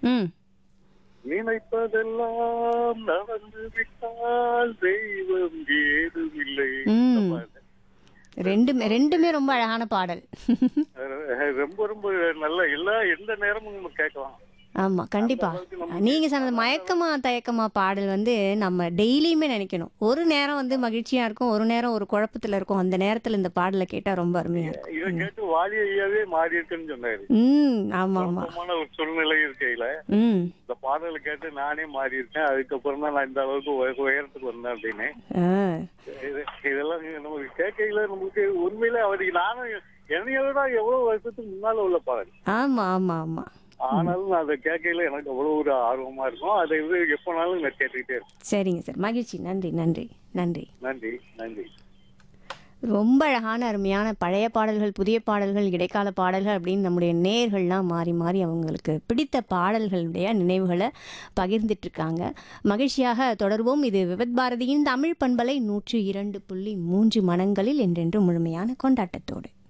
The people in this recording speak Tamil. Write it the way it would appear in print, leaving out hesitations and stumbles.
ம். நினைப்பதெல்லாம் நடந்து விட்டால் தெய்வம் ஏதுமில்லை. இந்த ம். பாட்டு. ரெண்டுமே ரொம்ப அழகான பாடல். ரொம்ப ரொம்ப நல்ல எந்த நேரமும் நம்ம கேட்கலாம். ஆமா, அந்த கண்டிப்பா. அளவுக்கு நமக்கு நீங்க சொன்னது அந்த மயக்கமா, தயக்கமா பாடல் வந்து நம்ம டெய்லியுமே நினைக்கணும். ஒரு நேரம் வந்து மகிழ்ச்சியா இருக்கும், ஒரு நேரம் ஒரு குழப்பத்துல இருக்கும். அந்த நேரத்துல இந்த பாடல கேட்டா ரொம்ப அருமையா இருக்கும். இதை இல்ல? கேட்டு வாலி ஐயாவே மாறி இருக்குன்னு சொன்னாரு. ம். ஆமாமா. குழப்பமான ஒரு சூழ்நிலை இருக்கையில ம். இந்த பாடலை கேட்டு நானே மாறி இருக்கேன். அதுக்கப்புறம் தான் நான் இந்த அளவுக்கு உயரத்துக்கு வந்தேன் அப்படின்னு. ஆ. இதெல்லாம் நமக்கு கேட்கையில நமக்கு உண்மையிலே அவருக்கு நானும் என்னைய விட எவ்வளவு வருஷத்துக்கு முன்னால உள்ள பாடல். ஆமா, ஆமா, ஆமா. ஆனாலும் நான் அதை கேட்கையில எனக்கு அவ்வளவு ஒரு ஆர்வமா இருக்கும். அதை வந்து எப்பனாலும் நான் கேட்டுக்கிட்டே இருப்பேன். சரிங்க சார். மகிழ்ச்சி. நன்றி, நன்றி, நன்றி. நன்றி நன்றி. ரொம்ப அழகான அருமையான பழைய பாடல்கள், புதிய பாடல்கள், இடைக்கால பாடல்கள் அப்படின்னு நம்முடைய நேயர்கள்லாம் மாறி மாறி அவங்களுக்கு பிடித்த பாடல்களுடைய நினைவுகளை பகிர்ந்துட்டு இருக்காங்க. மகிழ்ச்சியாக தொடர்வோம். இது விவித் பாரதியின் தமிழ் பண்பலை 102.3 மனங்களில் என்றென்றும் முழுமையான கொண்டாட்டத்தோடு.